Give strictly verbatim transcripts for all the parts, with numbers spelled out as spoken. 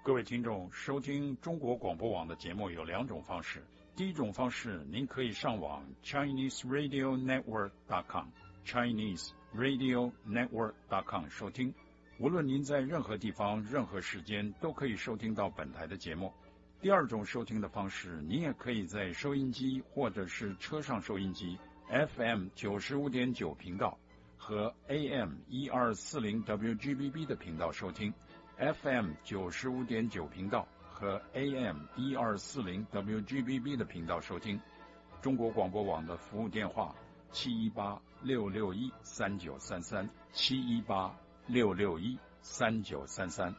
各位听众，收听中国广播网的节目有两种方式。第一种方式，您可以上网 Chinese Radio Network dot com Chinese Radio Network dot com 收听。无论您在任何地方、任何时间，都可以收听到本台的节目。第二种收听的方式，您也可以在收音机或者是车上收音机 F M 九十五点九频道和 A M 一二四零 W G B B 的频道收听。F M 九十五点九频道和 A M 一二四零 W G B B 的频道收听。中国广播网的服务电话七一八六六一三九三三七一八六六一三九三三。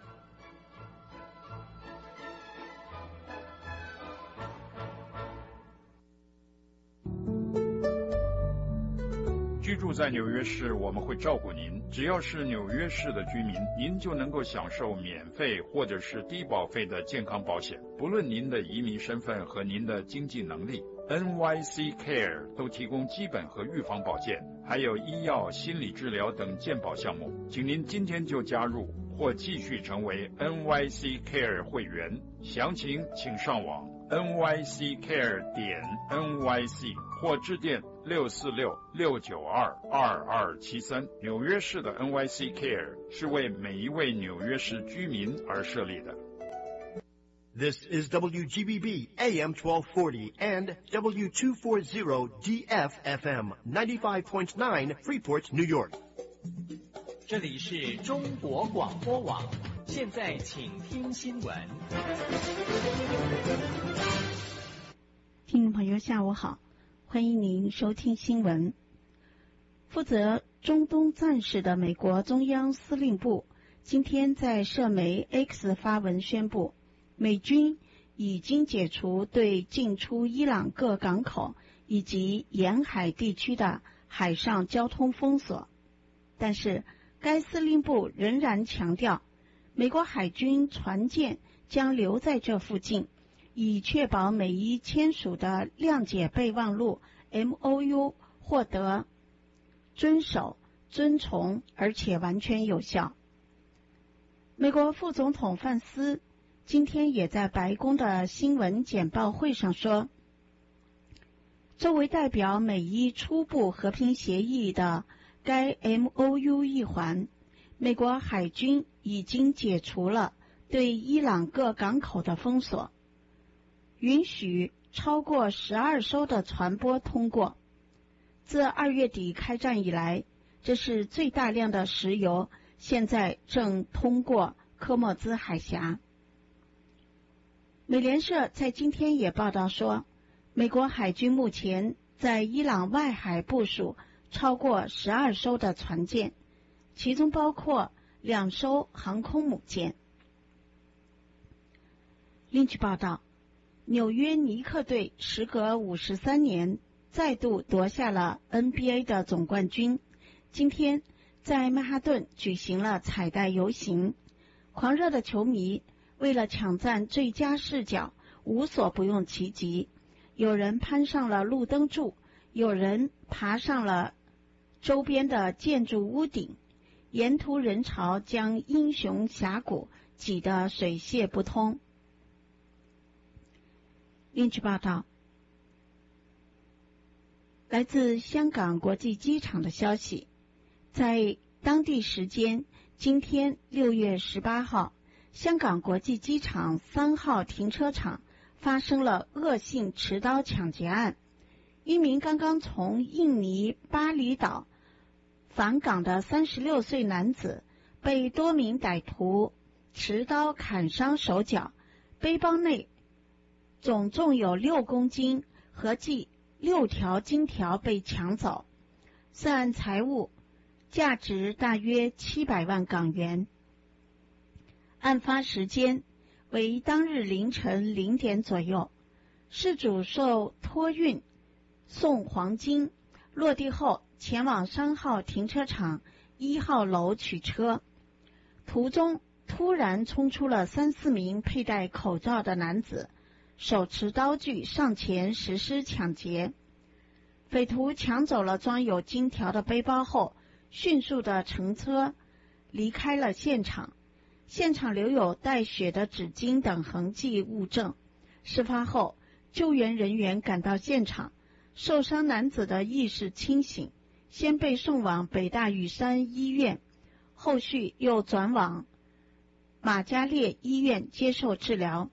居住在纽约市，我们会照顾您。只要是纽约市的居民，您就能够享受免费或者是低保费的健康保险。不论您的移民身份和您的经济能力， N Y C Care 都提供基本和预防保健，还有医药、心理治疗等健保项目。请您今天就加入或继续成为 N Y C Care 会员。详情请上网 N Y C Care 点 N Y C 或致电六四六六九二二二七三。纽约市的 N Y C Care 是为每一位纽约市居民而设立的。 This is W G B B A M twelve forty and W two forty D F F M ninety-five point nine Freeport, New York. 这里是中国广播网，现在请听新闻。 听众朋友下午好，欢迎您收听新闻。负责中东战事的美国中央司令部今天在社媒 X 发文宣布，美军已经解除对进出伊朗各港口以及沿海地区的海上交通封锁。但是该司令部仍然强调，美国海军船舰将留在这附近，以确保美伊签署的谅解备忘录 M O U 获得遵守、遵从而且完全有效。美国副总统范斯今天也在白宫的新闻简报会上说，作为代表美伊初步和平协议的该 M O U 一环，美国海军已经解除了对伊朗各港口的封锁，允许超过十二艘的船舶通过。自二月底开战以来，这是最大量的石油现在正通过科莫兹海峡。美联社在今天也报道说，美国海军目前在伊朗外海部署超过十二艘的船舰，其中包括两艘航空母舰。另据报道，纽约尼克队时隔五十三年再度夺下了 N B A 的总冠军。今天在曼哈顿举行了彩带游行，狂热的球迷为了抢占最佳视角，无所不用其极。有人攀上了路灯柱，有人爬上了周边的建筑屋顶，沿途人潮将英雄峡谷挤得水泄不通。另据报道，来自香港国际机场的消息，在当地时间今天六月十八号，香港国际机场三号停车场发生了恶性持刀抢劫案。一名刚刚从印尼巴厘岛返港的三十六岁男子被多名歹徒持刀砍伤手脚，背包内总重有六公斤，合计六条金条被抢走，涉案财物价值大约七百万港元。案发时间为当日凌晨零点左右，事主受托运送黄金，落地后前往三号停车场一号楼取车，途中突然冲出了三四名佩戴口罩的男子，手持刀具上前实施抢劫。匪徒抢走了装有金条的背包后，迅速地乘车离开了现场。 现场留有带血的纸巾等痕迹物证。事发后，救援人员赶到现场，受伤男子的意识清醒，先被送往北大屿山医院，后续又转往马嘉烈医院接受治疗。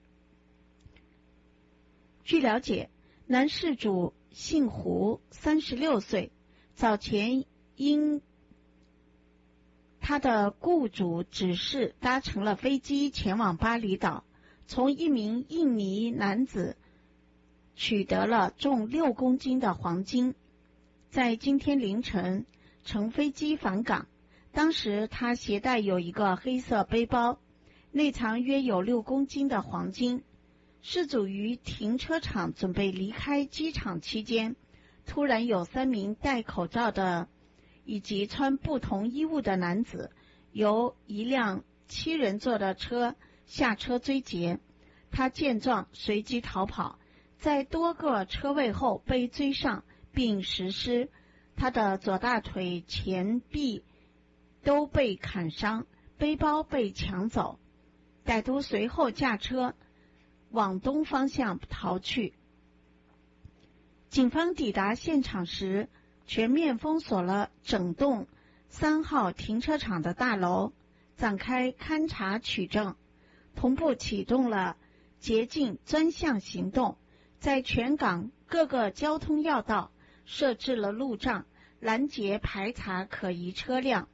据了解，男事主姓胡，三十六岁，早前因他的雇主指示搭乘了飞机前往巴厘岛，从一名印尼男子取得了重六公斤的黄金。在今天凌晨乘飞机返港，当时他携带有一个黑色背包，内藏约有六公斤的黄金。事主于停车场准备离开机场期间，突然有三名戴口罩的以及穿不同衣物的男子由一辆七人座的车下车追截，他见状随即逃跑，在多个车位后被追上并实施，他的左大腿前臂都被砍伤，背包被抢走。歹徒随后驾车往东方向逃去。警方抵达现场时，全面封锁了整栋三号停车场的大楼，展开勘查取证，同步启动了捷径专项行动，在全港各个交通要道设置了路障，拦截排查可疑车辆。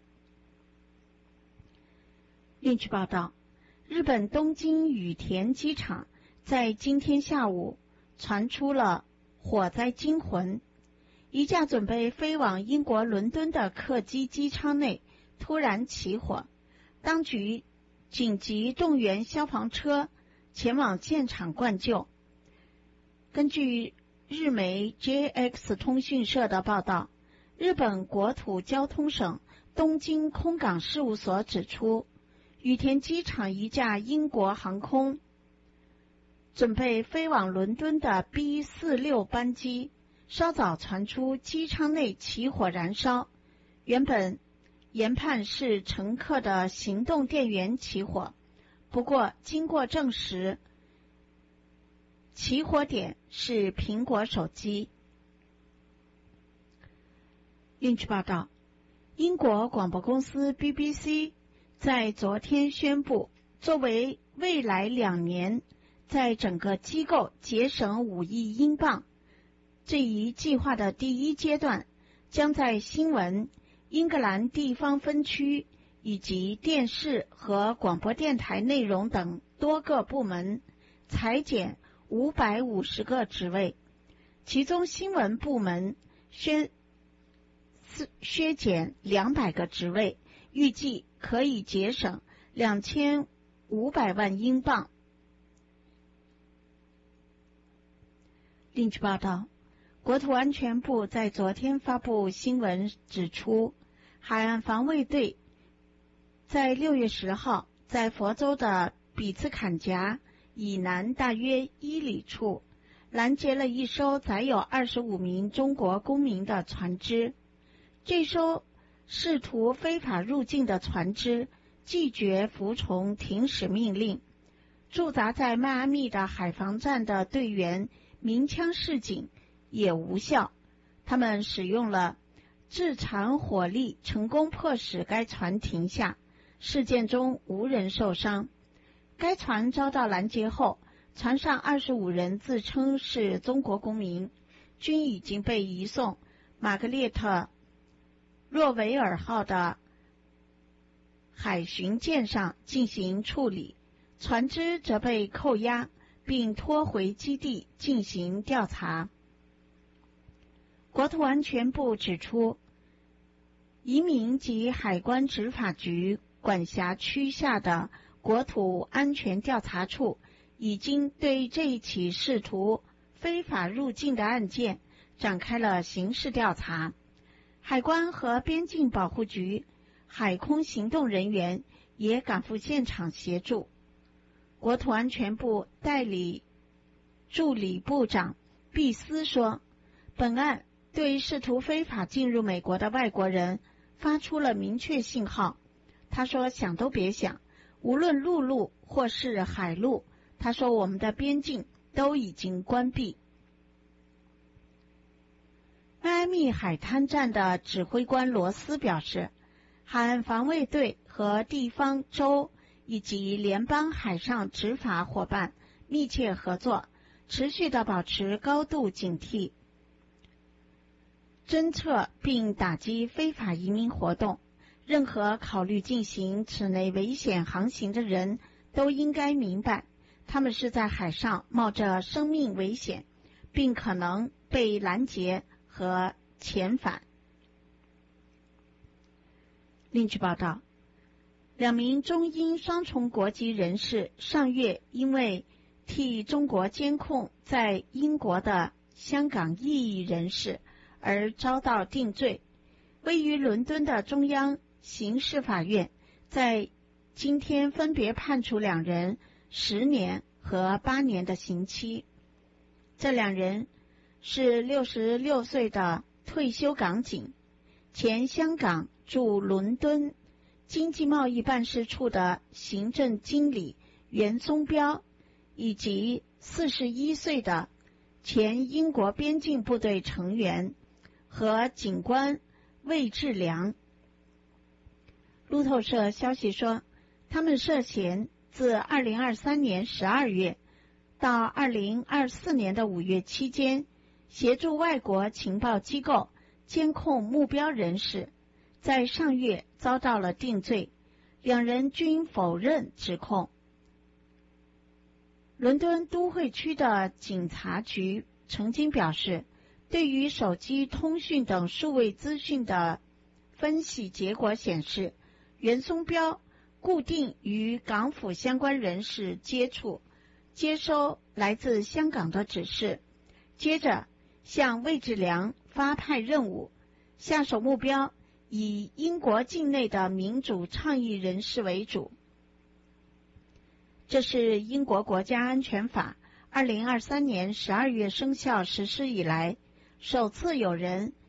另据报道，日本东京羽田机场在今天下午传出了火灾惊魂，一架准备飞往英国伦敦的客机机舱内突然起火，当局紧急动员消防车前往现场灌救。根据日媒 J X 通讯社的报道，日本国土交通省东京空港事务所指出，羽田机场一架英国航空准备飞往伦敦的 B 四十六 班机稍早传出机舱内起火燃烧，原本研判是乘客的行动电源起火，不过经过证实，起火点是苹果手机。另据报道，英国广播公司 B B C 在昨天宣布，作为未来两年在整个机构节省五亿英镑这一计划的第一阶段，将在新闻、英格兰地方分区以及电视和广播电台内容等多个部门裁减五百五十个职位，其中新闻部门削削减两百个职位，预计可以节省两千五百万英镑。另据报道，国土安全部在昨天发布新闻指出，海岸防卫队在六月十号在佛州的比兹坎峡以南大约一里处拦截了一艘载有二十五名中国公民的船只。这艘试图非法入境的船只拒绝服从停驶命令，驻扎在迈阿密的海防站的队员鸣枪示警也无效，他们使用了制船火力成功迫使该船停下，事件中无人受伤。该船遭到拦截后，船上二十五人自称是中国公民，均已经被移送玛格列特若维尔号的海巡舰上进行处理，船只则被扣押并拖回基地进行调查。国土安全部指出，移民及海关执法局管辖区下的国土安全调查处已经对这一起试图非法入境的案件展开了刑事调查。海关和边境保护局海空行动人员也赶赴现场协助。国土安全部代理助理部长毕斯说，本案对试图非法进入美国的外国人发出了明确信号。他说，想都别想， 无论陆路或是海路，他说我们的边境都已经关闭。迈阿密海滩站的指挥官罗斯表示，海岸防卫队和地方州以及联邦海上执法伙伴密切合作，持续地保持高度警惕，侦测并打击非法移民活动。任何考虑进行此类危险航行的人都应该明白，他们是在海上冒着生命危险，并可能被拦截和遣返。另据报道，两名中英双重国籍人士上月因为替中国监控在英国的香港异议人士而遭到定罪。位于伦敦的中央刑事法院在今天分别判处两人十年和八年的刑期。这两人是六十六岁的退休港警，前香港驻伦敦经济贸易办事处的行政经理袁松彪，以及四十一岁的前英国边境部队成员和警官魏志良。路透社消息说，他们涉嫌自二零二三年十二月到二零二四年的五月期间，协助外国情报机构监控目标人士，在上月遭到了定罪，两人均否认指控。伦敦都会区的警察局曾经表示，对于手机通讯等数位资讯的分析结果显示，袁松彪固定与港府相关人士接触，接收来自香港的指示，接着向魏志良发派任务，下手目标以英国境内的民主倡议人士为主。这是英国国家安全法二零二三年十二月生效实施以来，首次有人